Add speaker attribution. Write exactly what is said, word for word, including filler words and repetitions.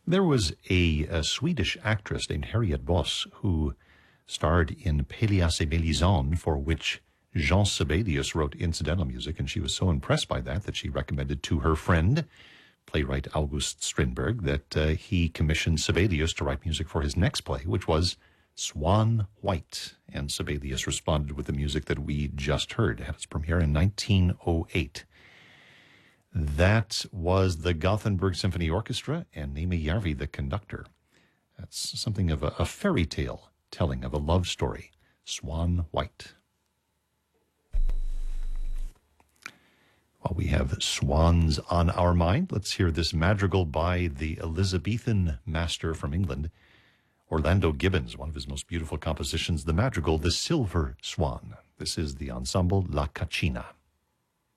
Speaker 1: There was a, a Swedish actress named Harriet Voss who starred in Pélias et Mélisande, for which Jean Sibelius wrote incidental music, and she was so impressed by that that she recommended to her friend, playwright August Strindberg, that uh, he commissioned Sibelius to write music for his next play, which was Swan White. And Sibelius responded with the music that we just heard. It had its premiere in nineteen oh eight. That was the Gothenburg Symphony Orchestra and Nimi Järvi, the conductor. That's something of a, a fairy tale telling of a love story, Swan White. While we have swans on our mind, let's hear this madrigal by the Elizabethan master from England, Orlando Gibbons, one of his most beautiful compositions, the madrigal, The Silver Swan. This is the ensemble La Caccina.